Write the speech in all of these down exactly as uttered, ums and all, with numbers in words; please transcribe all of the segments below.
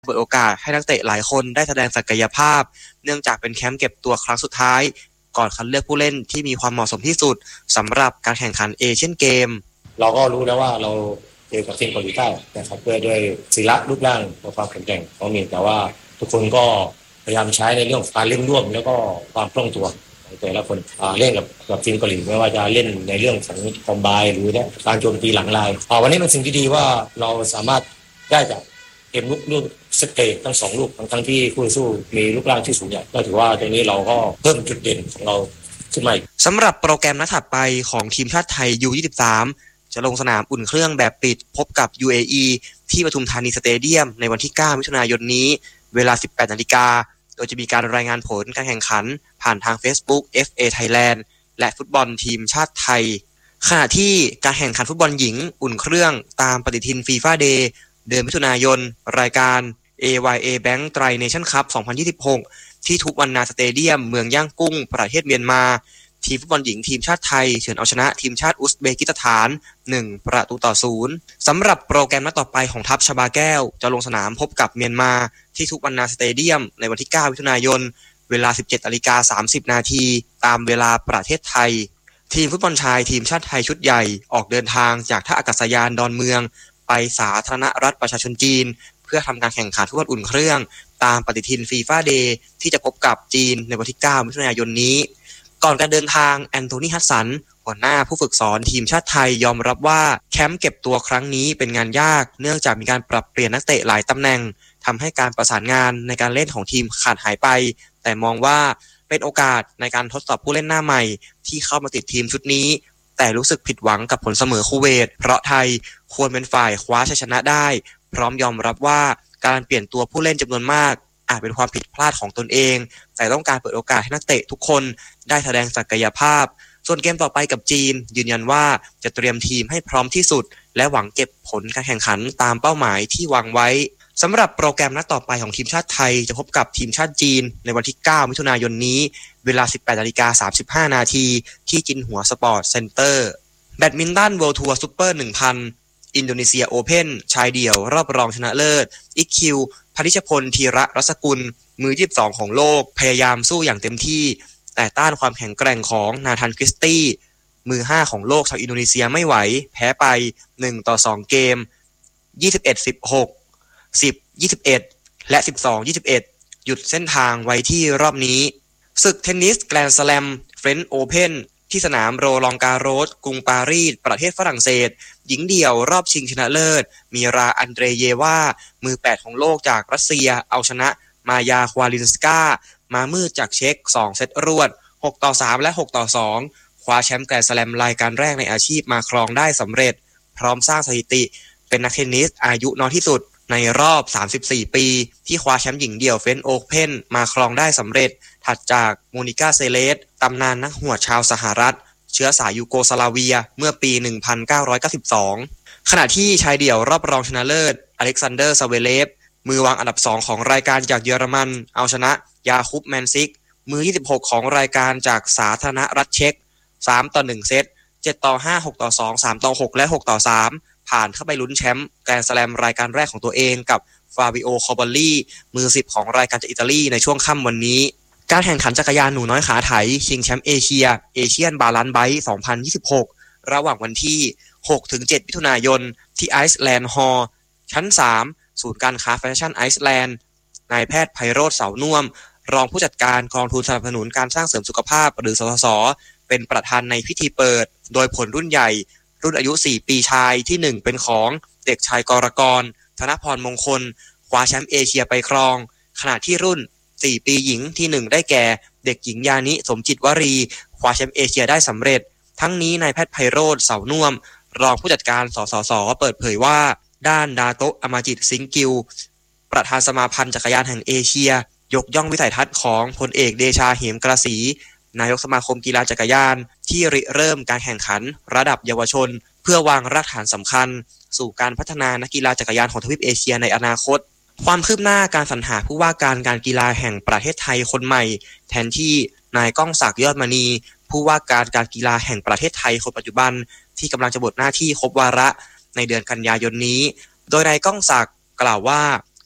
เปิดโอกาสให้นักเตะหลายคนได้แสดงศักยภาพเนื่องจากเป็นแคมป์เก็บตัวครั้งสุดท้ายก่อนคัดเลือกผู้เล่นที่มีความเหมาะสมที่สุดสำหรับการแข่งขันเอเชียนเกมเราก็รู้แล้วว่าเราเจอกับทีมเกาหลีใต้นะครับด้วยด้วยศิลปะรูปร่างและความแข็งแกร่งของมีแต่ว่าทุกคนก็พยายามใช้ในเรื่องการเล่นร่วมแล้วก็ความคล่องตัวของแต่ละคนเล่นกับกับทีมเกาหลีไม่ว่าจะเล่นในเรื่องของคอมไบน์หรือการโจมตีหลังลายวันนี้เป็นสิ่งที่ดีว่าเราสามารถได้จากเกมลุกลูกสเตททั้งสองลูกทั้งทั้งที่คู่สู้มีรูปร่างที่สูงใหญ่ก็ถือว่าตรงนี้เราก็เพิ่มจุดเด่นของเราขึ้นมาสำหรับโปรแกรมนัดถัดไปของทีมชาติไทย ยู ยี่สิบสาม จะลงสนามอุ่นเครื่องแบบปิดพบกับ ยู เอ อี ที่ปทุมธานีสเตเดียมในวันที่เก้ามิถุนายนนี้เวลา สิบแปดนาฬิกา โดยจะมีการรายงานผลการแข่งขันผ่านทาง Facebook เอฟ เอ Thailand และฟุตบอลทีมชาติไทยขณะที่การแข่งขันฟุตบอลหญิงอุ่นเครื่องตามปฏิทิน FIFA Day เดือนมิถุนายนรายการ เอ วาย เอ Bank Tri Nation Cup สองพันยี่สิบหกที่ทุกวันนาสเตเดียมเมืองย่างกุ้งประเทศเมียนมาทีมฟุตบอลหญิงทีมชาติไทยเฉือนเอาชนะทีมชาติอุซเบกิสถานหนึ่งประตูต่อศูนย์สำหรับโปรแกรมนัดต่อไปของทัพชบาแก้วจะลงสนามพบกับเมียนมาที่ทุกวันนาสเตเดียมในวันที่เก้ามิถุนายนเวลา สิบเจ็ดนาฬิกาสามสิบนาทีตามเวลาประเทศไทยทีมฟุตบอลชายทีมชาติไทยชุดใหญ่ออกเดินทางจากท่าอากาศยานดอนเมืองไปสาธารณรัฐประชาชนจีนเพื่อทำการแข่งขันฟุตบอลอุ่นเครื่องตามปฏิทิน FIFA Day ที่จะพบกับจีนในวันที่เก้ามิถุนายนนี้ก่อนการเดินทางแอนโทนี ฮัดสันหัวหน้าผู้ฝึกสอนทีมชาติไทยยอมรับว่าแคมป์เก็บตัวครั้งนี้เป็นงานยากเนื่องจากมีการปรับเปลี่ยนนักเตะหลายตำแหน่งทำให้การประสานงานในการเล่นของทีมขาดหายไปแต่มองว่าเป็นโอกาสในการทดสอบผู้เล่นหน้าใหม่ที่เข้ามาติดทีมชุดนี้แต่รู้สึกผิดหวังกับผลเสมอคูเวตเพราะไทยควรเป็นฝ่ายคว้าชัยชนะได้พร้อมยอมรับว่าการเปลี่ยนตัวผู้เล่นจำนวนมากอาจเป็นความผิดพลาดของตนเองแต่ต้องการเปิดโอกาสให้นักเตะทุกคนได้แสดงศักยภาพส่วนเกมต่อไปกับจีนยืนยันว่าจะเตรียมทีมให้พร้อมที่สุดและหวังเก็บผลการแข่งขันตามเป้าหมายที่วางไว้สำหรับโปรแกรมนัดต่อไปของทีมชาติไทยจะพบกับทีมชาติจีนในวันที่เก้ามิถุนายนนี้เวลา สิบแปดนาฬิกาสามสิบห้านาทีที่จินหัวสปอร์ตเซ็นเตอร์แบดมินตัน World Tour Super หนึ่งพัน อินโดนีเซียโอเพ่นชายเดี่ยวรอบรองชนะเลิศอิคิวพนิชพลธีระรัศกุลมือยี่สิบสองของโลกพยายามสู้อย่างเต็มที่แต่ต้านความแข็งแกร่งของนาธานคริสตี้มือห้าของโลกชาวอินโดนีเซียไม่ไหวแพ้ไปหนึ่งต่อสองเกมยี่สิบเอ็ด สิบหก สิบ ยี่สิบเอ็ดและสิบสอง ยี่สิบเอ็ดหยุดเส้นทางไว้ที่รอบนี้ศึกเทนนิสแกรนด์สแลมเฟรนช์โอเพ่นที่สนามโรลองการโรสกรุงปารีสประเทศฝรั่งเศสหญิงเดี่ยวรอบชิงชนะเลิศมีราอันเดรเยวามือแปดของโลกจากรัสเซียเอาชนะมายาควาลินสกามามืดจากเช็กสองเซตรวดหกต่อสามและหกต่อสองคว้าแชมป์แกรนด์สแลมรายการแรกในอาชีพมาครองได้สำเร็จพร้อมสร้างสถิติเป็นนักเทนนิสอายุน้อยที่สุดในรอบสามสิบสี่ปีที่คว้าแชมป์หญิงเดี่ยวเฟรนช์โอเพ่นมาครองได้สำเร็จถัดจากโมนิก้าเซเลสตำนานนักหวดชาวสหรัฐเชื้อสายยูโกสลาเวียเมื่อปี หนึ่งพันเก้าร้อยเก้าสิบสอง ขณะที่ชายเดี่ยวรอบรองชนะเลิศอเล็กซานเดอร์ซาเวเลฟมือวางอันดับสองของรายการจากเยอรมันเอาชนะยาคุปแมนซิกมือยี่สิบหกของรายการจากสาธารณรัฐเช็กสามต่อหนึ่งเซตเจ็ดต่อห้า หกต่อสอง สามต่อหกและหกต่อสามผ่านเข้าไปลุ้นแชมป์แกรนด์สแลมรายการแรกของตัวเองกับฟาบิโอคอร์บอลลี่มือสิบของรายการจากอิตาลีในช่วงค่ำวันนี้การแข่งขันจักรยานหนูน้อยขาไถชิงแชมป์เอเชียเอเชียนบาลานซ์ไบค์สองพันยี่สิบหกระหว่างวันที่ หกถึงเจ็ด มิถุนายนที่ไอซ์แลนด์ฮอลล์ชั้นสามศูนย์การค้าแฟชั่นไอซ์แลนด์นายแพทย์ไพโรจน์เสาน่วมรองผู้จัดการกองทุนสนับสนุนการสร้างเสริมสุขภาพหรือสสสเป็นประธานในพิธีเปิดโดยผลรุ่นใหญ่รุ่นอายุสี่ปีชายที่หนึ่งเป็นของเด็กชายกรกรธนพรมงคลคว้าแชมป์เอเชียไปครองขณะที่รุ่นสี่ปีหญิงที่หนึ่งได้แก่เด็กหญิงยานิสมจิตวรีคว้าแชมป์เอเชียได้สำเร็จทั้งนี้นายแพทย์ไพโรจน์เสาน่วมรองผู้จัดการสสสเปิดเผยว่าด้านดาโตะอมาจิตซิงกิวประธานสมาพันธ์จักรยานแห่งเอเชียยกย่องวิสัยทัศน์ของพลเอกเดชาเหมกระสีนายกสมาคมกีฬาจักรยานที่ริเริ่มการแข่งขันระดับเยาวชนเพื่อวางรากฐานสำคัญสู่การพัฒนานักกีฬาจักรยานของทวีปเอเชียในอนาคตความคืบหน้าการสรรหาผู้ว่าการการกีฬาแห่งประเทศไทยคนใหม่แทนที่นายก้องศักดิ์ยอดมณีผู้ว่าการการกีฬาแห่งประเทศไทยคนปัจจุบันที่กำลังจะหมดหน้าที่ครบวาระในเดือนกันยายนนี้โดยนายก้องศักดิ์กล่าวว่า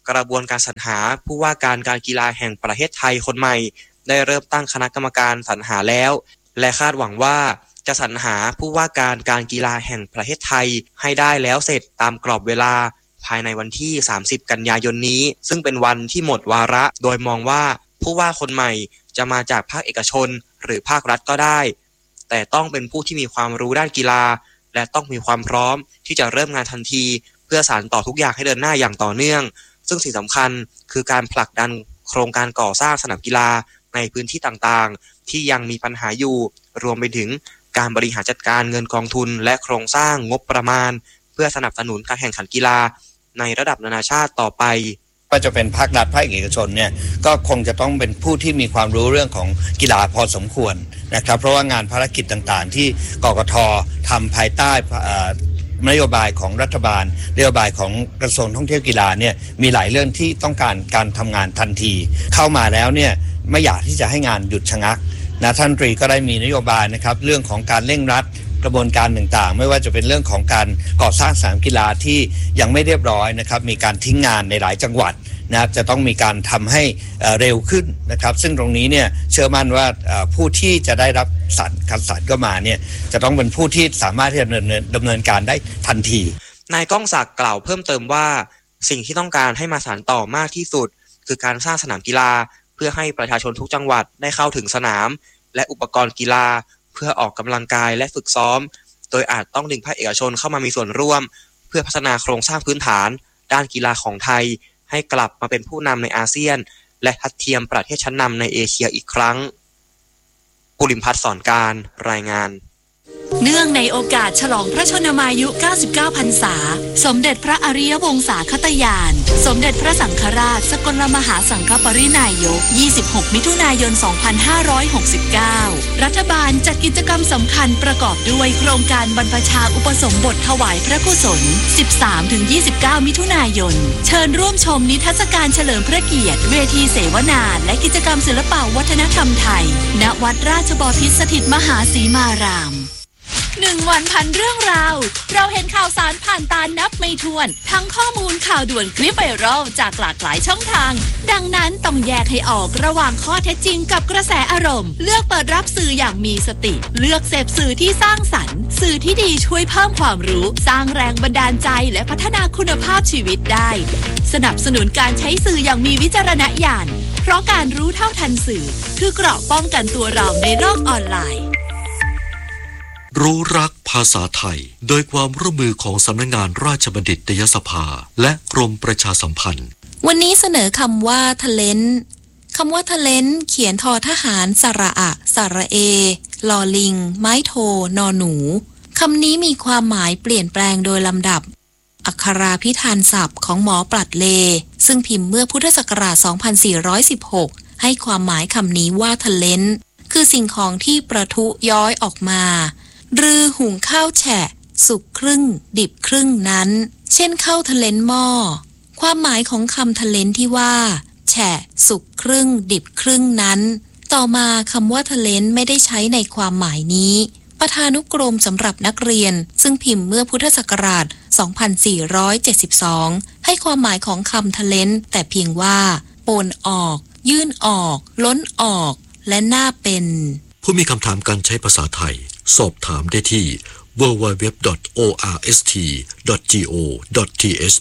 กระบวนการสรรหาผู้ว่าการการกีฬาแห่งประเทศไทยคนใหม่ได้เริ่มตั้งคณะกรรมการสรรหาแล้วและคาดหวังว่าจะสรรหาผู้ว่าการการกีฬาแห่งประเทศไทยให้ได้แล้วเสร็จตามกรอบเวลาภายในวันที่สามสิบกันยายนนี้ซึ่งเป็นวันที่หมดวาระโดยมองว่าผู้ว่าคนใหม่จะมาจากภาคเอกชนหรือภาครัฐก็ได้แต่ต้องเป็นผู้ที่มีความรู้ด้านกีฬาและต้องมีความพร้อมที่จะเริ่มงานทันทีเพื่อสานต่อทุกอย่างให้เดินหน้าอย่างต่อเนื่องซึ่งสิ่งสำคัญคือการผลักดันโครงการก่อสร้างสนามกีฬาในพื้นที่ต่างๆที่ยังมีปัญหาอยู่รวมไปถึงการบริหารจัดการเงินกองทุนและโครงสร้างงบประมาณเพื่อสนับสนุนการแข่งขันกีฬาในระดับนานาชาติต่อไปก็จะเป็นภาครัฐภาคเอกชนเนี่ยก็คงจะต้องเป็นผู้ที่มีความรู้เรื่องของกีฬาพอสมควรนะครับเพราะว่างานภารกิจต่างๆที่กกท.ทำภายใต้นโยบายของรัฐบาลนโยบายของกระทรวงท่องเที่ยวกีฬาเนี่ยมีหลายเรื่องที่ต้องการการทำงานทันทีเข้ามาแล้วเนี่ยไม่อยากที่จะให้งานหยุดชะงักนะท่านตรีก็ได้มีนโยบายนะครับเรื่องของการเร่งรัดกระบวนการต่างๆไม่ว่าจะเป็นเรื่องของการก่อสร้างสนามกีฬาที่ยังไม่เรียบร้อยนะครับมีการทิ้งงานในหลายจังหวัดนะจะต้องมีการทำให้เร็วขึ้นนะครับซึ่งตรงนี้เนี่ยเชื่อมั่นว่าผู้ที่จะได้รับสารคัดสรรก็มาเนี่ยจะต้องเป็นผู้ที่สามารถที่จะดำเนินดำเนินการได้ทันทีนายก้องศักดิ์กล่าวเพิ่มเติมว่าสิ่งที่ต้องการให้มาสานต่อมากที่สุดคือการสร้างสนามกีฬาเพื่อให้ประชาชนทุกจังหวัดได้เข้าถึงสนามและอุปกรณ์กีฬาเพื่อออกกำลังกายและฝึกซ้อมโดยอาจต้องดึงภาคเอกชนเข้ามามีส่วนร่วมเพื่อพัฒนาโครงสร้างพื้นฐานด้านกีฬาของไทยให้กลับมาเป็นผู้นำในอาเซียนและทัดเทียมประเทศชั้นนำในเอเชียอีกครั้งปุริมพัฒน์สอนการรายงานเนื่องในโอกาสฉลองพระชนมายุเก้าสิบเก้าพรรษาสมเด็จพระอริยวงศาคตญาณสมเด็จพระสังฆราชสกลมหาสังฆปรินายกยี่สิบหกมิถุนายนสองพันห้าร้อยหกสิบเก้ารัฐบาลจัดกิจกรรมสำคัญประกอบด้วยโครงการบรรพชาอุปสมบทถวายพระกุศล สิบสามถึงยี่สิบเก้า มิถุนายนเชิญร่วมชมนิทรรศการเฉลิมพระเกียรติเวทีเสวนาและกิจกรรมศิลปวัฒนธรรมไทยณวัดราชบพิตรสถิตมหาสีมารามหนึ่งวันพันเรื่องราวเราเห็นข่าวสารผ่านตานับไม่ถ้วนทั้งข้อมูลข่าวด่วนคลิปไวรัลจากหลากหลายช่องทางดังนั้นต้องแยกให้ออกระหว่างข้อเท็จจริงกับกระแสอารมณ์เลือกเปิดรับสื่ออย่างมีสติเลือกเสพสื่อที่สร้างสรรค์สื่อที่ดีช่วยเพิ่มความรู้สร้างแรงบันดาลใจและพัฒนาคุณภาพชีวิตได้สนับสนุนการใช้สื่ออย่างมีวิจารณญาณเพราะการรู้เท่าทันสื่อคือเกราะป้องกันตัวเราในโลกออนไลน์รู้รักภาษาไทยโดยความร่วมมือของสำนักงานราชบัณฑิตยสภาและกรมประชาสัมพันธ์วันนี้เสนอคำว่าทะเลนคำว่าทะเลนเขียนทอทหารสระอะสระเอลอลิงไม้โทนอหนูคำนี้มีความหมายเปลี่ยนแปลงโดยลำดับอักขราพิธานศัพท์ของหมอปลัดเลซึ่งพิมพ์เมื่อพุทธศักราชสองพันสี่ร้อยสิบหกให้ความหมายคำนี้ว่าทะเลนคือสิ่งของที่ประทุย้อยออกมารือหุงข้าวแฉะสุกครึ่งดิบครึ่งนั้นเช่นข้าวทะเลนหม้อความหมายของคำทะเลนที่ว่าแฉะสุกครึ่งดิบครึ่งนั้นต่อมาคำว่าทะเลนไม่ได้ใช้ในความหมายนี้ประธานุกรมสำหรับนักเรียนซึ่งพิมพ์เมื่อพุทธศักราชสองพันสี่ร้อยเจ็ดสิบสองให้ความหมายของคำทะเลนแต่เพียงว่าโปนออกยื่นออกล้นออกและน่าเป็นผู้มีคำถามการใช้ภาษาไทยสอบถามได้ที่ ดับเบิลยู ดับเบิลยู ดับเบิลยู ดอท โอ อาร์ เอส ที ดอท จี โอ ดอท ที เอช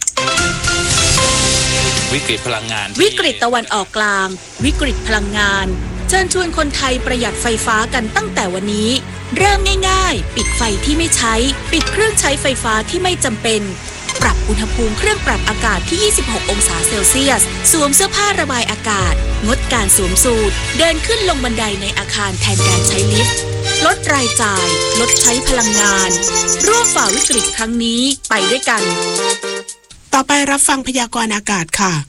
วิกฤตพลังงานวิกฤตตะวันออกกลางวิกฤตพลังงานเชิญชวนคนไทยประหยัดไฟฟ้ากันตั้งแต่วันนี้เริ่มง่ายๆปิดไฟที่ไม่ใช้ปิดเครื่องใช้ไฟฟ้าที่ไม่จำเป็นปรับอุณหภูมิเครื่องปรับอากาศที่ยี่สิบหกองศาเซลเซียสสวมเสื้อผ้าระบายอากาศงดการสวมสูทเดินขึ้นลงบันไดในอาคารแทนการใช้ลิฟต์ลดรายจ่ายลดใช้พลังงานร่วมฝ่าวิกฤตครั้งนี้ไปด้วยกันต่อไปรับฟังพยากรณ์อากาศค่ะ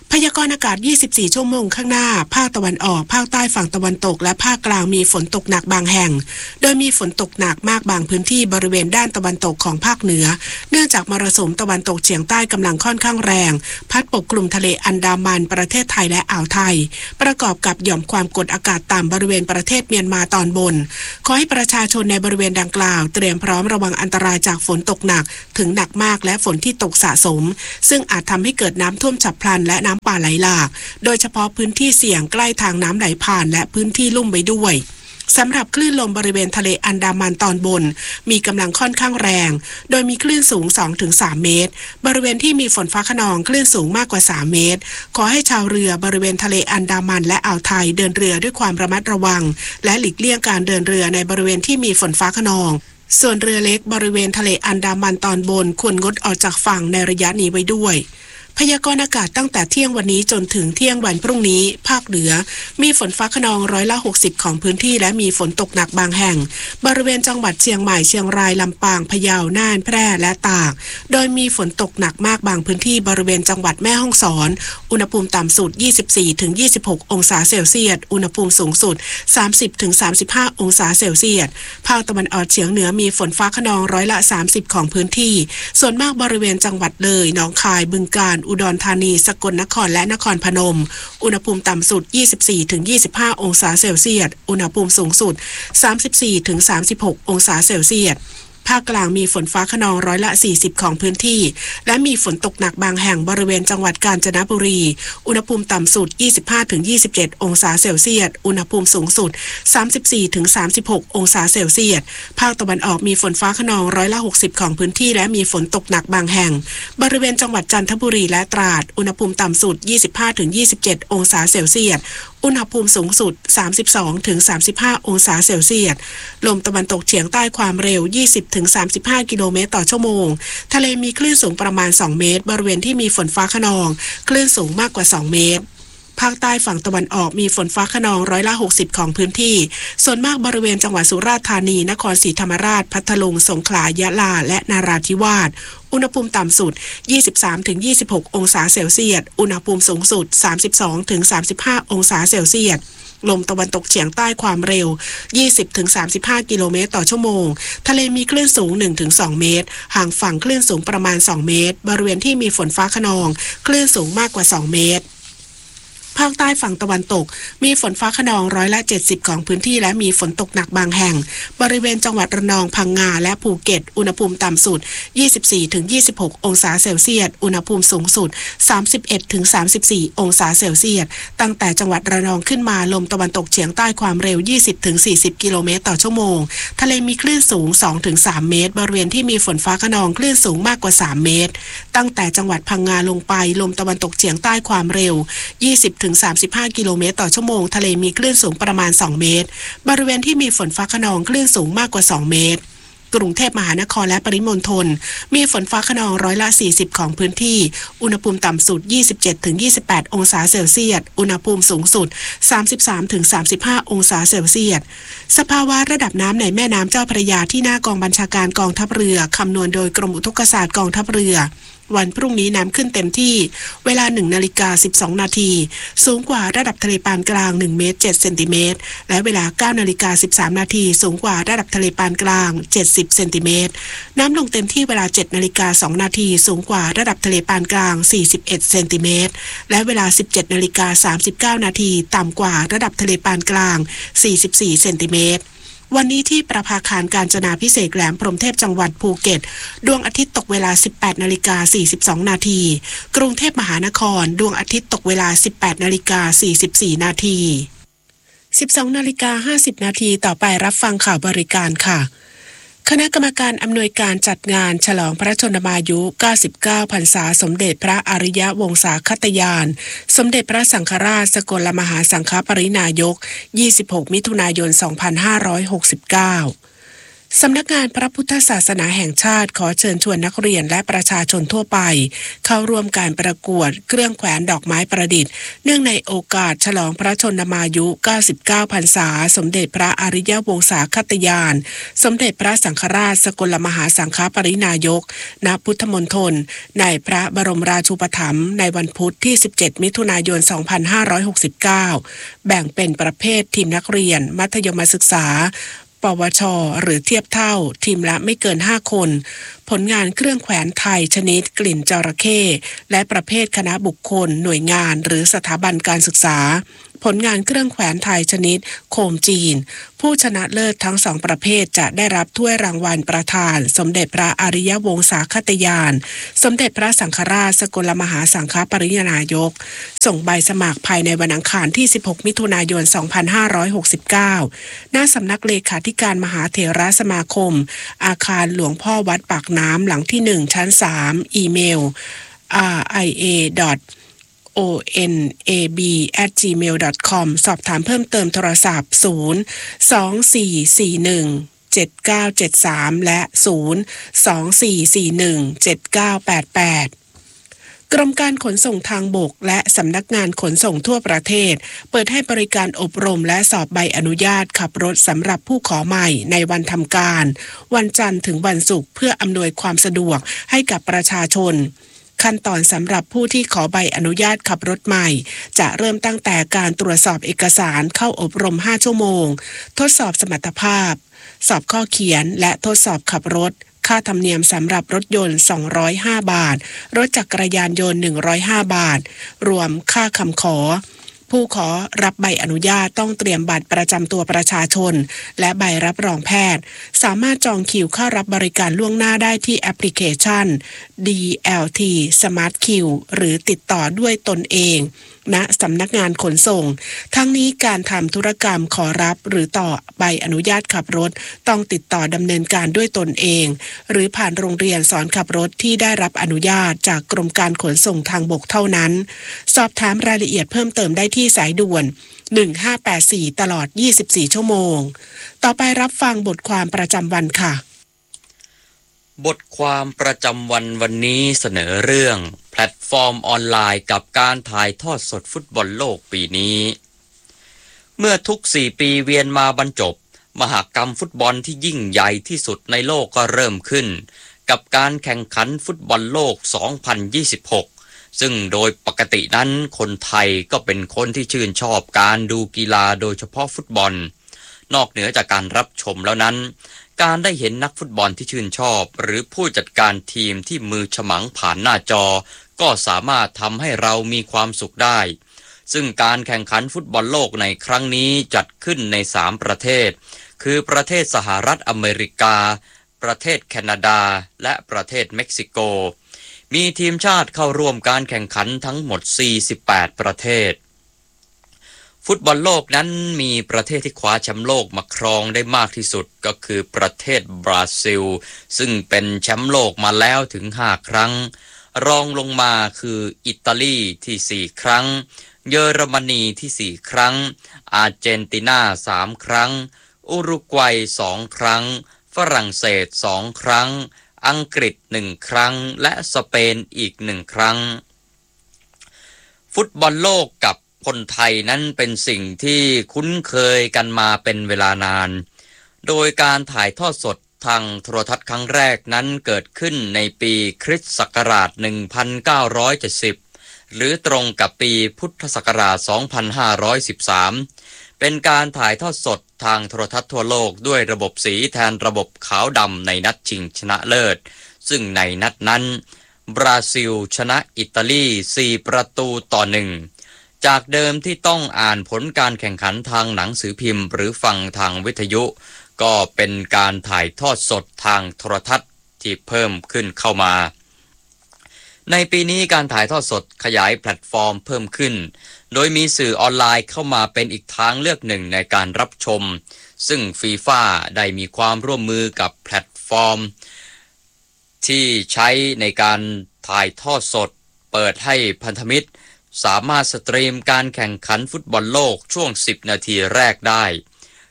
พยากรณ์อากาศยี่สิบสี่ชั่วโมงข้างหน้าภาคตะวันออกภาคใต้ฝั่งตะวันตกและภาคกลางมีฝนตกหนักบางแห่งโดยมีฝนตกหนักมากบางพื้นที่บริเวณด้านตะวันตกของภาคเหนือเนื่องจากมรสุมตะวันตกเฉียงใต้กำลังค่อนข้างแรงพัดปกคลุมทะเลอันดามันประเทศไทยและอ่าวไทยประกอบกับหย่อมความกดอากาศต่ำบริเวณประเทศเมียนมาตอนบนขอให้ประชาชนในบริเวณดังกล่าวเตรียมพร้อมระวังอันตรายจากฝนตกหนักถึงหนักมากและฝนที่ตกสะสมซึ่งอาจทำให้เกิดน้ำท่วมฉับพลันและน้ำป่าไหลหลากโดยเฉพาะพื้นที่เสี่ยงใกล้ทางน้ำไหลผ่านและพื้นที่ลุ่มไปด้วยสำหรับคลื่นลมบริเวณทะเลอันดามันตอนบนมีกำลังค่อนข้างแรงโดยมีคลื่นสูง สองถึงสาม เมตรบริเวณที่มีฝนฟ้าคะนองคลื่นสูงมากกว่าสามเมตรขอให้ชาวเรือบริเวณทะเลอันดามันและอ่าวไทยเดินเรือด้วยความระมัดระวังและหลีกเลี่ยงการเดินเรือในบริเวณที่มีฝนฟ้าคะนองส่วนเรือเล็กบริเวณทะเลอันดามันตอนบนควรงดออกจากฝั่งในระยะนี้ไว้ด้วยพยากรณ์อากาศตั้งแต่เที่ยงวันนี้จนถึงเที่ยงวันพรุ่งนี้ภาคเหนือมีฝนฟ้าคะนองร้อยละหกสิบของพื้นที่และมีฝนตกหนักบางแห่งบริเวณจังหวัดเชียงใหม่เชียงรายลำปางพะเยาน่านแพร่และตากโดยมีฝนตกหนักมากบางพื้นที่บริเวณจังหวัดแม่ฮ่องสอนอุณหภูมิต่ำสุด ยี่สิบสี่ถึงยี่สิบหก องศาเซลเซียสอุณหภูมิสูงสุด สามสิบถึงสามสิบห้า องศาเซลเซียสภาคตะวันออกเฉียงเหนือมีฝนฟ้าคะนองร้อยละสามสิบของพื้นที่ส่วนมากบริเวณจังหวัดเลยหนองคายบึงกาฬอุดรธานีสกลนครและนครพนมอุณหภูมิต่ำสุด ยี่สิบสี่ถึงยี่สิบห้า องศาเซลเซียสอุณหภูมิสูงสุด สามสิบสี่ถึงสามสิบหก องศาเซลเซียสภาคกลางมีฝนฟ้าคะนองร้อยละสี่สิบของพื้นที่และมีฝนตกหนักบางแห่งบริเวณจังหวัดกาญจนบุรีอุณหภูมิต่ำสุด ยี่สิบห้าถึงยี่สิบเจ็ด องศาเซลเซียสอุณหภูมิสูงสุด สามสิบสี่ถึงสามสิบหก องศาเซลเซียสภาคตะวันออกมีฝนฟ้าคะนองร้อยละหกสิบของพื้นที่และมีฝนตกหนักบางแห่งบริเวณจังหวัดจันทบุรีและตราดอุณหภูมิต่ำสุด ยี่สิบห้าถึงยี่สิบเจ็ด องศาเซลเซียสอุณหภูมิสูงสุด สามสิบสองถึงสามสิบห้า องศาเซลเซียสลมตะวันตกเฉียงใต้ความเร็ว ยี่สิบถึงสามสิบห้า กิโลเมตรต่อชั่วโมงทะเลมีคลื่นสูงประมาณสองเมตรบริเวณที่มีฝนฟ้าคะนองคลื่นสูงมากกว่าสองเมตรภาคใต้ฝั่งตะวันออกมีฝนฟ้าคะนองร้อยละหกสิบของพื้นที่ส่วนมากบริเวณจังหวัดสุราษฎร์ธานีนครศรีธรรมราชพัทลุงสงขลายะลาและนาราธิวาสอุณหภูมิต่ำสุด ยี่สิบสามถึงยี่สิบหก องศาเซลเซียสอุณหภูมิสูงสุด สามสิบสองถึงสามสิบห้า องศาเซลเซียสลมตะวันตกเฉียงใต้ความเร็ว ยี่สิบถึงสามสิบห้า กิโลเมตรต่อชั่วโมงทะเลมีคลื่นสูง หนึ่งถึงสอง เมตรห่างฝั่งคลื่นสูงประมาณสองเมตรบริเวณที่มีฝนฟ้าคะนองคลื่นสูงมากกว่าสองเมตรภาคใต้ฝั่งตะวันตกมีฝนฟ้าคะนองร้อยละเจ็ดสิบของพื้นที่และมีฝนตกหนักบางแห่งบริเวณจังหวัดระนองพังงาและภูเก็ตอุณหภูมิต่ำสุด ยี่สิบสี่ถึงยี่สิบหก องศาเซลเซียสอุณหภูมิสูงสุด สามสิบเอ็ดถึงสามสิบสี่ องศาเซลเซียสตั้งแต่จังหวัดระนองขึ้นมาลมตะวันตกเฉียงใต้ความเร็ว ยี่สิบถึงสี่สิบ กิโลเมตรต่อชั่วโมงทะเลมีคลื่นสูง สองถึงสาม เมตรบริเวณที่มีฝนฟ้าคะนองคลื่นสูงมากกว่าสามเมตรตั้งแต่จังหวัดพังงาลงไปลมตะวันตกเฉียงใต้ความเร็ว ยี่สิบถึงสามสิบห้า กิโลเมตรต่อชั่วโมงทะเลมีคลื่นสูงประมาณสองเมตรบริเวณที่มีฝนฟ้าคะนองคลื่นสูงมากกว่าสองเมตรกรุงเทพมหานครและปริมณฑลมีฝนฟ้าคะนองร้อยละสี่สิบของพื้นที่อุณหภูมิต่ำสุด ยี่สิบเจ็ดถึงยี่สิบแปด องศาเซลเซียสอุณหภูมิสูงสุด สามสิบสามถึงสามสิบห้า องศาเซลเซียสสภาวะระดับน้ำในแม่น้ำเจ้าพระยาที่หน้ากองบัญชาการกองทัพเรือคำนวณโดยกรมอุทกศาสตร์กองทัพเรือวันพรุ่งนี้น้ำขึ้นเต็มที่เวลา หนึ่งนาฬิกาสิบสองนาทีสูงกว่าระดับทะเลปานกลางหนึ่งเมตรเจ็ดเซนติเมตรและเวลา เก้านาฬิกาสิบสามนาทีสูงกว่าระดับทะเลปานกลางเจ็ดสิบเซนติเมตรน้ำลงเต็มที่เวลา เจ็ดนาฬิกาสองนาทีสูงกว่าระดับทะเลปานกลางสี่สิบเอ็ดเซนติเมตรและเวลา สิบเจ็ดนาฬิกาสามสิบเก้านาทีต่ำกว่าระดับทะเลปานกลางสี่สิบสี่เซนติเมตรวันนี้ที่ประภาคารกาญจนาภิเษกแหลมพรหมเทพจังหวัดภูเก็ตดวงอาทิตย์ตกเวลา สิบแปดนาฬิกาสี่สิบสองนาทีกรุงเทพมหานครดวงอาทิตย์ตกเวลา สิบแปดนาฬิกาสี่สิบสี่นาที สิบสองนาฬิกาห้าสิบนาทีต่อไปรับฟังข่าวบริการค่ะคณะกรรมการอำนวยการจัดงานฉลองพระชนมายุเก้าสิบเก้าพรรษาสมเด็จพระอริยวงศาคตยานสมเด็จพระสังฆราชสกลมหาสังฆปรินายกยี่สิบหกมิถุนายนสองพันห้าร้อยหกสิบเก้าสำนักงานพระพุทธศาสนาแห่งชาติขอเชิญชวนนักเรียนและประชาชนทั่วไปเข้าร่วมการประกวดเครื่องแขวนดอกไม้ประดิษฐ์เนื่องในโอกาสฉลองพระชนมายุเก้าสิบเก้าพรรษาสมเด็จพระอริยวงศาคตญาณสมเด็จพระสังฆราชสกลมหาสังฆปรินายกณพุทธมณฑลในพระบรมราชูปถัมภ์ในวันพุธที่สิบเจ็ดมิถุนายนสองพันห้าร้อยหกสิบเก้าแบ่งเป็นประเภททีมนักเรียนมัธยมศึกษาปวชหรือเทียบเท่าทีมละไม่เกินห้าคนผลงานเครื่องแขวนไทยชนิดกลิ่นจระเข้และประเภทคณะบุคคลหน่วยงานหรือสถาบันการศึกษาผลงานเครื่องแขวนไทยชนิดโคมจีนผู้ชนะเลิศทั้งสองประเภทจะได้รับถ้วยรางวัลประธานสมเด็จพระอริยวงศาคตญาณสมเด็จพระสังฆราชสกลมหาสังฆปรินายกส่งใบสมัครภายในวันอังคารที่สิบหกมิถุนายนสองพันห้าร้อยหกสิบเก้าณสำนักเลขาธิการมหาเถรสมาคมอาคารหลวงพ่อวัดปากน้ำหลังที่หนึ่งชั้นสามอีเมล อาร์ ไอ เอ ดอท โอ เอ็น เอ บี แอท จีเมล ดอท คอม สอบถามเพิ่มเติมโทรศัพท์ศูนย์ สอง สี่ สี่ หนึ่ง เจ็ด เก้า เจ็ด สามและศูนย์ สอง สี่ สี่ หนึ่ง เจ็ด เก้า แปด แปดกรมการขนส่งทางบกและสำนักงานขนส่งทั่วประเทศเปิดให้บริการอบรมและสอบใบอนุญาตขับรถสำหรับผู้ขอใหม่ในวันทำการวันจันทร์ถึงวันศุกร์เพื่ออำนวยความสะดวกให้กับประชาชนขั้นตอนสำหรับผู้ที่ขอใบอนุญาตขับรถใหม่จะเริ่มตั้งแต่การตรวจสอบเอกสารเข้าอบรมห้าชั่วโมงทดสอบสมรรถภาพสอบข้อเขียนและทดสอบขับรถค่าธรรมเนียมสำหรับรถยนต์สองร้อยห้าบาทรถจักรยานยนต์หนึ่งร้อยห้าบาทรวมค่าคำขอผู้ขอรับใบอนุญาตต้องเตรียมบัตรประจำตัวประชาชนและใบรับรองแพทย์สามารถจองคิวเข้ารับบริการล่วงหน้าได้ที่แอปพลิเคชัน ดี แอล ที Smart Queue หรือติดต่อด้วยตนเองณสำนักงานขนส่งทั้งนี้การทำธุรกรรมขอรับหรือต่อใบอนุญาตขับรถต้องติดต่อดำเนินการด้วยตนเองหรือผ่านโรงเรียนสอนขับรถที่ได้รับอนุญาตจากกรมการขนส่งทางบกเท่านั้นสอบถามรายละเอียดเพิ่มเติมได้ที่สายด่วนหนึ่งห้าแปดสี่ตลอดยี่สิบสี่ชั่วโมงต่อไปรับฟังบทความประจำวันค่ะบทความประจำวันวันนี้เสนอเรื่องแพลตฟอร์มออนไลน์กับการถ่ายทอดสดฟุตบอลโลกปีนี้เมื่อทุกสี่ปีเวียนมาบรรจบมหกรรมฟุตบอลที่ยิ่งใหญ่ที่สุดในโลกก็เริ่มขึ้นกับการแข่งขันฟุตบอลโลกสองพันยี่สิบหกซึ่งโดยปกตินั้นคนไทยก็เป็นคนที่ชื่นชอบการดูกีฬาโดยเฉพาะฟุตบอลนอกเหนือจากการรับชมแล้วนั้นการได้เห็นนักฟุตบอลที่ชื่นชอบหรือผู้จัดการทีมที่มือฉมังผ่านหน้าจอก็สามารถทำให้เรามีความสุขได้ซึ่งการแข่งขันฟุตบอลโลกในครั้งนี้จัดขึ้นในสามประเทศคือประเทศสหรัฐอเมริกาประเทศแคนาดาและประเทศเม็กซิโกมีทีมชาติเข้าร่วมการแข่งขันทั้งหมดสี่สิบแปดประเทศฟุตบอลโลกนั้นมีประเทศที่คว้าแชมป์โลกมาครองได้มากที่สุดก็คือประเทศบราซิลซึ่งเป็นแชมป์โลกมาแล้วถึงห้าครั้งรองลงมาคืออิตาลีที่สี่ครั้งเยอรมนีที่สี่ครั้งอาร์เจนตินาสามครั้งอุรุกวัยสองครั้งฝรั่งเศสสองครั้งอังกฤษหนึ่งครั้งและสเปนอีกหนึ่งครั้งฟุตบอลโลกกับคนไทยนั้นเป็นสิ่งที่คุ้นเคยกันมาเป็นเวลานานโดยการถ่ายทอดสดทางโทรทัศน์ครั้งแรกนั้นเกิดขึ้นในปีคริสต์ศักราชหนึ่งพันเก้าร้อยเจ็ดสิบหรือตรงกับปีพุทธศักราชสองพันห้าร้อยสิบสามเป็นการถ่ายทอดสดทางโทรทัศน์ทั่วโลกด้วยระบบสีแทนระบบขาวดำในนัดชิงชนะเลิศซึ่งในนัดนั้นบราซิลชนะอิตาลีสี่ประตูต่อหนึ่งจากเดิมที่ต้องอ่านผลการแข่งขันทางหนังสือพิมพ์หรือฟังทางวิทยุก็เป็นการถ่ายทอดสดทางโทรทัศน์ที่เพิ่มขึ้นเข้ามาในปีนี้การถ่ายทอดสดขยายแพลตฟอร์มเพิ่มขึ้นโดยมีสื่อออนไลน์เข้ามาเป็นอีกทางเลือกหนึ่งในการรับชมซึ่งฟีฟ่าได้มีความร่วมมือกับแพลตฟอร์มที่ใช้ในการถ่ายทอดสดเปิดให้พันธมิตรสามารถสตรีมการแข่งขันฟุตบอลโลกช่วงสิบนาทีแรกได้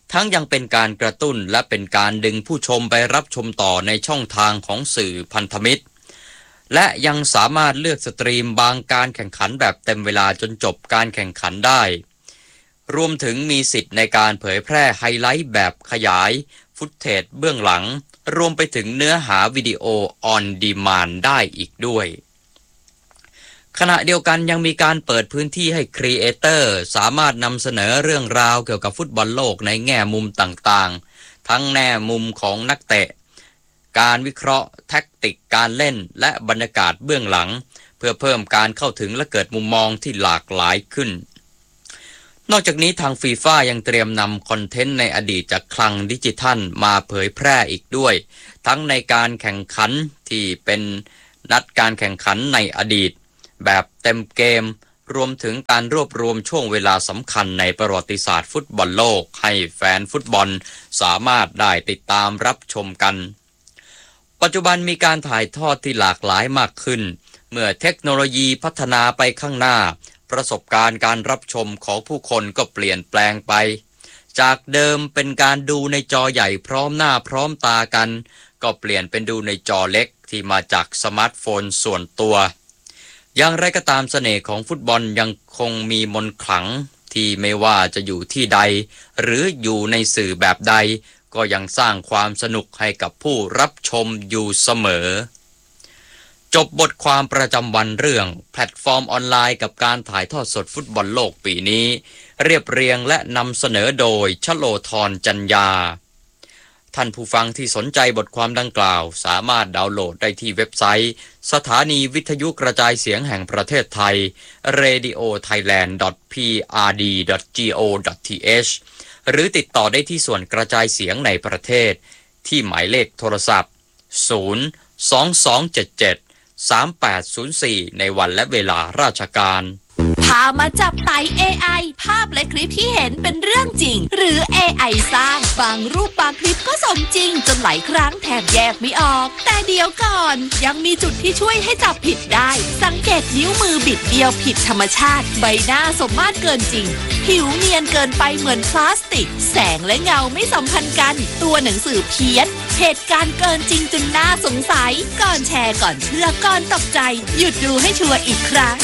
ทั้งยังเป็นการกระตุ้นและเป็นการดึงผู้ชมไปรับชมต่อในช่องทางของสื่อพันธมิตรและยังสามารถเลือกสตรีมบางการแข่งขันแบบเต็มเวลาจนจบการแข่งขันได้รวมถึงมีสิทธิ์ในการเผยแพร่ไฮไลท์แบบขยายฟุตเทจเบื้องหลังรวมไปถึงเนื้อหาวิดีโอออนดีมานด์ได้อีกด้วยขณะเดียวกันยังมีการเปิดพื้นที่ให้ครีเอเตอร์สามารถนำเสนอเรื่องราวเกี่ยวกับฟุตบอลโลกในแง่มุมต่างๆทั้งแง่มุมของนักเตะการวิเคราะห์แท็กติกการเล่นและบรรยากาศเบื้องหลังเพื่อเพิ่มการเข้าถึงและเกิดมุมมองที่หลากหลายขึ้นนอกจากนี้ทางฟีฟ่ายังเตรียมนำคอนเทนต์ในอดีตจากคลังดิจิทัลมาเผยแพร่อีกด้วยทั้งในการแข่งขันที่เป็นนัดการแข่งขันในอดีตแบบเต็มเกมรวมถึงการรวบรวมช่วงเวลาสำคัญในประวัติศาสตร์ฟุตบอลโลกให้แฟนฟุตบอลสามารถได้ติดตามรับชมกันปัจจุบันมีการถ่ายทอดที่หลากหลายมากขึ้นเมื่อเทคโนโลยีพัฒนาไปข้างหน้าประสบการณ์การรับชมของผู้คนก็เปลี่ยนแปลงไปจากเดิมเป็นการดูในจอใหญ่พร้อมหน้าพร้อมตากันก็เปลี่ยนเป็นดูในจอเล็กที่มาจากสมาร์ทโฟนส่วนตัวอย่างไรก็ตามเสน่ห์ของฟุตบอลยังคงมีมนต์ขลังที่ไม่ว่าจะอยู่ที่ใดหรืออยู่ในสื่อแบบใดก็ยังสร้างความสนุกให้กับผู้รับชมอยู่เสมอจบบทความประจำวันเรื่องแพลตฟอร์มออนไลน์กับการถ่ายทอดสดฟุตบอลโลกปีนี้เรียบเรียงและนำเสนอโดยชโลธรจัญญาท่านผู้ฟังที่สนใจบทความดังกล่าวสามารถดาวน์โหลดได้ที่เว็บไซต์สถานีวิทยุกระจายเสียงแห่งประเทศไทย เรดิโอไทยแลนด์ ดอท พี อาร์ ดี ดอท จี โอ ดอท ที เอช หรือติดต่อได้ที่ส่วนกระจายเสียงในประเทศที่หมายเลขโทรศัพท์ศูนย์ สอง สอง เจ็ด เจ็ด สาม แปด ศูนย์ สี่ในวันและเวลาราชการพามาจับไต่ เอ ไอ ภาพและคลิปที่เห็นเป็นเรื่องจริงหรือ เอ ไอ สร้างบางรูปบางคลิปก็สมจริงจนหลายครั้งแทบแยกไม่ออกแต่เดี๋ยวก่อนยังมีจุดที่ช่วยให้จับผิดได้สังเกตนิ้วมือบิดเดียวผิดธรรมชาติใบหน้าสมมาตรเกินจริงผิวเนียนเกินไปเหมือนพลาสติกแสงและเงาไม่สัมพันธ์กันตัวหนังสือเพี้ยนเหตุการณ์เกินจริงจนน่าสงสัยก่อนแชร์ก่อนเชื่อก่อนตกใจหยุดดูให้ชัวร์อีกครั้ง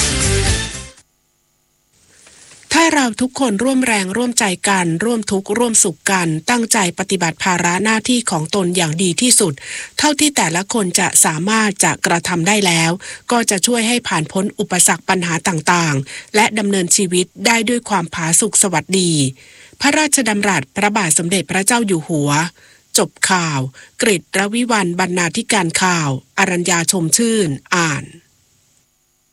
ถ้าเราทุกคนร่วมแรงร่วมใจกันร่วมทุกข์ร่วมสุขกันตั้งใจปฏิบัติภาระหน้าที่ของตนอย่างดีที่สุดเท่าที่แต่ละคนจะสามารถจะกระทำได้แล้วก็จะช่วยให้ผ่านพ้นอุปสรรคปัญหาต่างๆและดำเนินชีวิตได้ด้วยความผาสุกสวัสดีพระราชดำรัสพระบาทสมเด็จพระเจ้าอยู่หัวจบข่าวกฤษ รวิวรรณ บรรณาธิการข่าวอรัญญาชมชื่นอ่าน